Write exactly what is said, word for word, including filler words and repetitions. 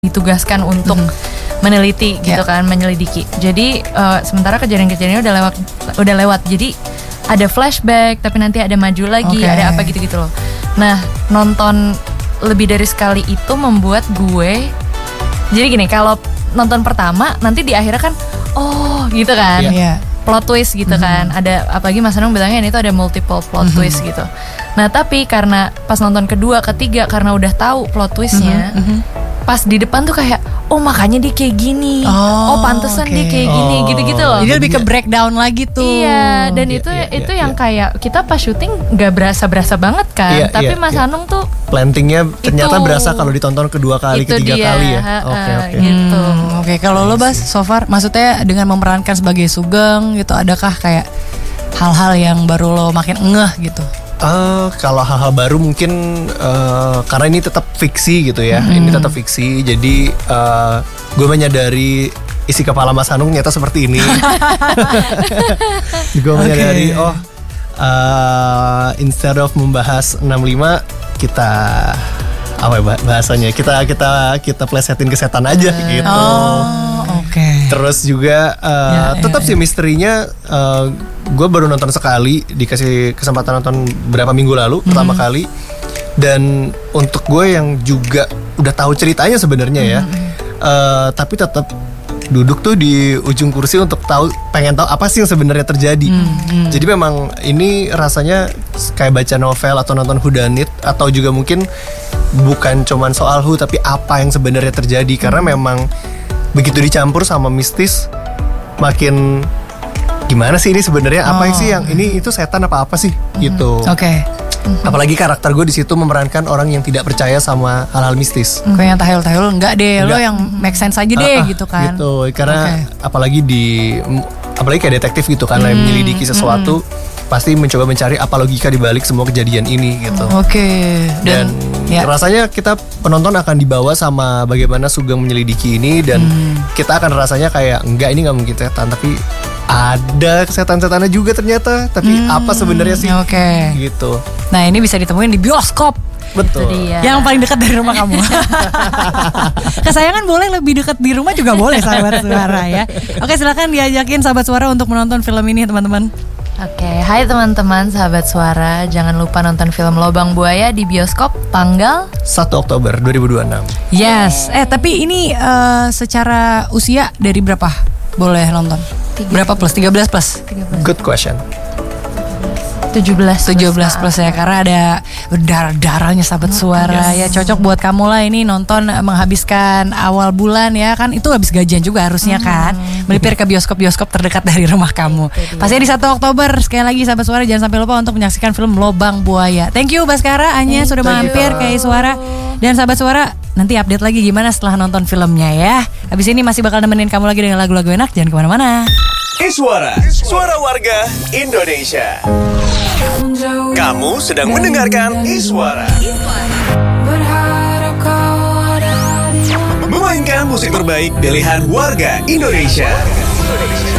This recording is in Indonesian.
ditugaskan untuk mm-hmm. meneliti gitu yeah. kan, menyelidiki. Jadi uh, sementara kejadian-kejadiannya udah lewat, udah lewat. Jadi ada flashback, tapi nanti ada maju lagi, okay. ada apa gitu-gitu loh. Nah, nonton lebih dari sekali itu membuat gue, jadi gini, kalau nonton pertama nanti di akhirnya kan, oh gitu kan, yeah. plot twist gitu mm-hmm. kan. Ada, apalagi Mas Anung bilangnya ini tuh ada multiple plot mm-hmm. twist gitu. Nah tapi karena pas nonton kedua, ketiga, karena udah tahu plot twistnya. Mm-hmm. Pas di depan tuh kayak, oh makanya dia kayak gini, oh, oh pantesan okay. dia kayak gini, oh, gitu-gitu loh. Jadi lebih ke breakdown lagi tuh. Iya, dan yeah, itu yeah, itu yeah, yang yeah. kayak kita pas syuting gak berasa-berasa banget kan, yeah, tapi yeah, Mas yeah. Anung tuh plantingnya ternyata itu, berasa kalau ditonton kedua kali, ketiga dia, kali ya. Oke, okay, oke. Okay. Gitu. Hmm, oke, okay. Kalau lo Bas, so far, maksudnya dengan memerankan sebagai Sugeng gitu, adakah kayak hal-hal yang baru lo makin ngeh gitu? Uh, kalau hal-hal baru mungkin uh, karena ini tetap fiksi gitu ya, mm-hmm. ini tetap fiksi, jadi uh, gue menyadari isi kepala Mas Anung ternyata seperti ini. Gue menyadari, okay. oh uh, instead of membahas enam lima kita apa ya bahasanya, kita kita kita plesetin ke setan aja uh, gitu. Oh, oke. Okay. Terus juga uh, ya, tetap ya, sih ya. misterinya. Uh, gue baru nonton sekali, dikasih kesempatan nonton berapa minggu lalu, mm-hmm. pertama kali. Dan untuk gue yang juga udah tahu ceritanya sebenarnya ya, mm-hmm. uh, tapi tetap duduk tuh di ujung kursi untuk tahu, pengen tahu apa sih yang sebenarnya terjadi. Mm-hmm. Jadi memang ini rasanya kayak baca novel atau nonton whodunit, atau juga mungkin bukan cuman soal who, tapi apa yang sebenarnya terjadi. Karena mm-hmm. memang begitu dicampur sama mistis, makin gimana sih ini sebenarnya, apa oh. sih yang ini itu setan apa apa sih mm-hmm. gitu. Oke. Okay. Mm-hmm. Apalagi karakter gue di situ memerankan orang yang tidak percaya sama hal-hal mistis. Mm-hmm. Kayak yang tahil-tahil enggak deh, enggak. Lo yang make sense aja deh uh, uh, gitu kan. Gitu, karena okay. apalagi di apalagi kayak detektif gitu kan, mm-hmm. menyelidiki sesuatu, mm-hmm. pasti mencoba mencari apa logika di balik semua kejadian ini gitu. Oke. Okay. Dan, dan ya. rasanya kita penonton akan dibawa sama bagaimana Sugeng menyelidiki ini, dan mm. kita akan rasanya kayak enggak, ini nggak mungkin setan, tapi ada setan-setannya juga ternyata. Tapi hmm, apa sebenarnya sih? Oke. Okay. Gitu. Nah ini bisa ditemuin di bioskop. Betul. Yang paling dekat dari rumah kamu. Kesayangan boleh lebih dekat di rumah juga boleh, sahabat suara ya. Oke, silakan diajakin sahabat suara untuk menonton film ini teman-teman. Oke, hai teman-teman sahabat suara, jangan lupa nonton film Lobang Buaya di bioskop tanggal satu Oktober dua ribu dua puluh enam. Yes. Eh tapi ini uh, secara usia dari berapa boleh nonton? Berapa plus? tiga belas plus? tiga belas. Good question. tujuh belas tujuh belas plus ya, karena ada darah-darahnya sahabat suara ya. Cocok buat kamu lah ini nonton menghabiskan awal bulan ya kan, itu habis gajian juga harusnya kan, melipir ke bioskop-bioskop terdekat dari rumah kamu. Pastinya di satu Oktober. Sekali lagi sahabat suara, jangan sampai lupa untuk menyaksikan film Lobang Buaya. Thank you Baskara, Anya sudah mampir ke Suara. Dan sahabat suara, nanti update lagi gimana setelah nonton filmnya ya. Habis ini masih bakal nemenin kamu lagi dengan lagu-lagu enak, jangan kemana-mana. Suara, suara warga Indonesia. Kamu sedang mendengarkan Iswara. Memainkan musik terbaik pilihan warga Indonesia.